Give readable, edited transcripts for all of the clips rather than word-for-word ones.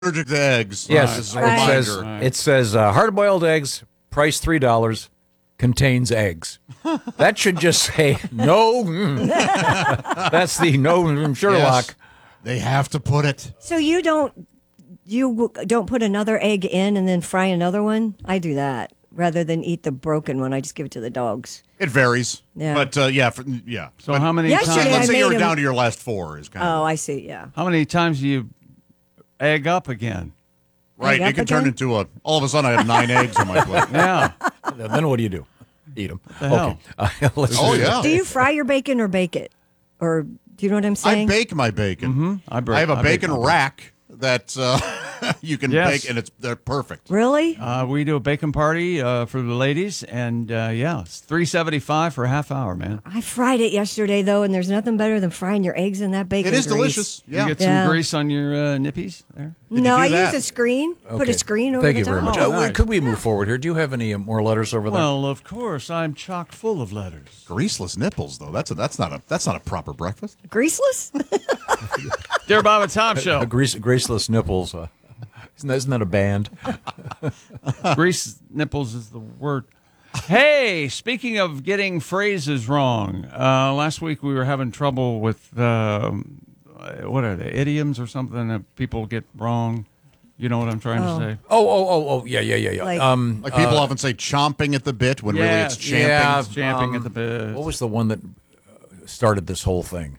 allergic to eggs. Yes, This is a it says hard-boiled eggs, price $3, contains eggs. That should just say no. That's the no Sherlock. Yes, they have to put it. So you don't put another egg in and then fry another one? I do that rather than eat the broken one. I just give it to the dogs. It varies. Yeah. But yeah. So how many Yesterday times? Let's say I you're made 'em- down to your last 4 is kind of Oh, I see. Yeah. How many times do you egg up again? right. Egg It can up turn again? into all of a sudden I have 9 eggs on my plate. Yeah. Then what do you do? Eat them. the hell? Okay. Let's Oh, do- yeah. Do you fry your bacon or bake it? Or do you know what I'm I saying? bake my bacon. Mm-hmm. I have a I bacon bake my rack that you can Yes. bake, and they're perfect. Really? We do a bacon party for the ladies, and it's $3.75 for a half hour, man. I fried it yesterday, though, and there's nothing better than frying your eggs in that bacon It is grease. delicious. Yeah. You get Yeah. some grease on your nippies there. you No, do I that? use a screen. Put Okay. a screen over Thank the you top. very much. Oh, nice. Could we move forward here? Do you have any more letters over there? Well, of course, I'm chock full of letters. Greaseless nipples, though. That's not a proper breakfast. Greaseless? Dear Bob and Tom Show. Graceless nipples. Isn't that a band? Grease nipples is the word. Hey, speaking of getting phrases wrong, last week we were having trouble with, what are they, idioms or something that people get wrong? You know what I'm trying to say? Oh, yeah. Like- Like people often say chomping at the bit when really it's champing. yeah. Champing at the bit. What was the one that started this whole thing?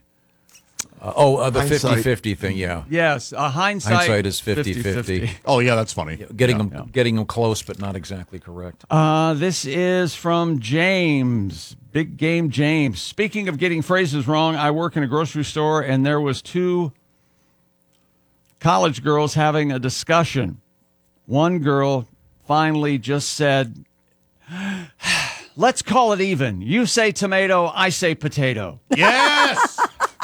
The Hindsight. 50-50 thing, yeah. Yes, Hindsight is 50-50. Oh, yeah, that's funny. Getting them close, but not exactly correct. This is from James, Big Game James. Speaking of getting phrases wrong, I work in a grocery store, and there was 2 college girls having a discussion. One girl finally just said, "Let's call it even. You say tomato, I say potato." Yes!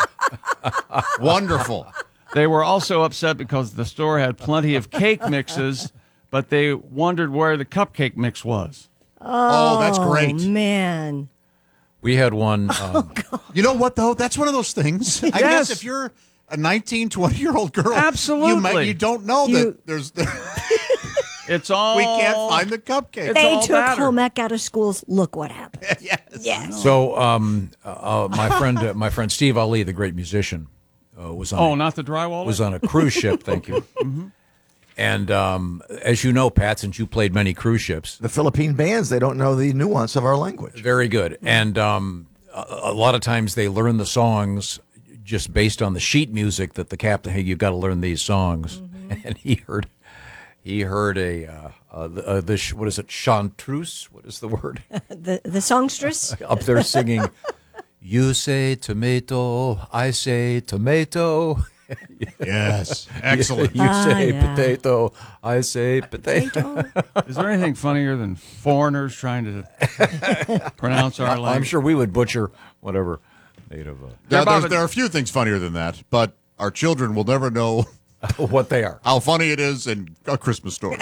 Wonderful. They were also upset because the store had plenty of cake mixes, but they wondered where the cupcake mix was. Oh, that's great. Oh, man. We had one. You know what, though? That's one of those things. I guess if you're a 19, 20-year-old girl, Absolutely. you don't know that there's It's all we can't find the cupcake. They all took batter. home ec out of schools. Look what happened. Yes. Yes. So my friend Steve Ali, the great musician, was on. not the drywall. was on a cruise ship. Thank you. And as you know, Pat, since you played many cruise ships, The Philippine bands, they don't know the nuance of our language. very good. And a lot of times they learn the songs just based on the sheet music that the captain. Hey, you've got to learn these songs. And he heard what is it? Chanteuse? What is the word? The songstress? Up there singing. You say tomato, I say tomato. Yes. Excellent. You say yeah. potato, I say potato. Is there anything funnier than foreigners trying to pronounce our language? I'm sure we would butcher whatever native There are a few things funnier than that, but our children will never know what they are. how funny it is in A Christmas Story.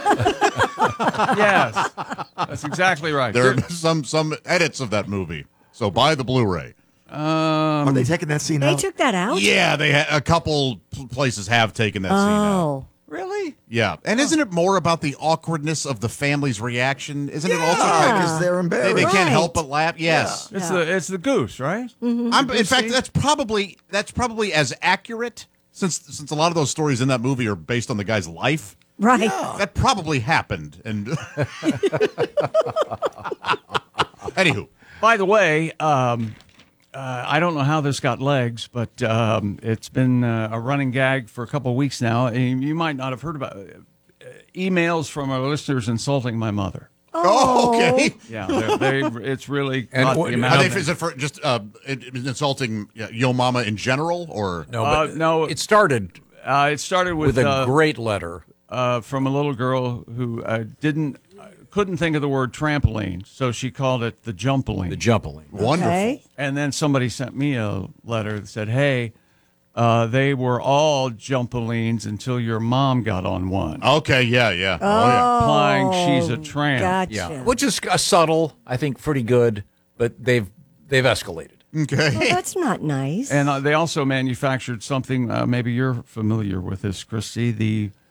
Yes, that's exactly right. There are some edits of that movie, so buy the Blu-ray. Are they taking that scene They out? took that out? Yeah, a couple places have taken that scene out. Oh. Really? Yeah, and isn't it more about the awkwardness of the family's reaction? Isn't it also kind Because they're of, embarrassed. they can't Right. help but laugh? Yes. It's the goose, right? In fact, that's probably as accurate since a lot of those stories in that movie are based on the guy's life. Right. That probably happened. And anywho, By the way, I don't know how this got legs, but it's been a running gag for a couple of weeks now. And you might not have heard about emails from our listeners insulting my mother. oh, okay. Yeah, it's really And caught what- the Are amount they, of- is it for just insulting Yo Mama in general, or No, but no. it started it started with a great letter. from a little girl who couldn't think of the word trampoline, so she called it the jumpaline. The jumpaline. wonderful? Okay. And then somebody sent me a letter that said, "Hey, they were all jumpalines until your mom got on one, Okay, yeah. Oh, yeah. implying she's a tramp." Gotcha. Yeah, which is subtle, I think, pretty good, but they've escalated. Okay. Well, that's not nice. And they also manufactured something, maybe you're familiar with this, Christy, the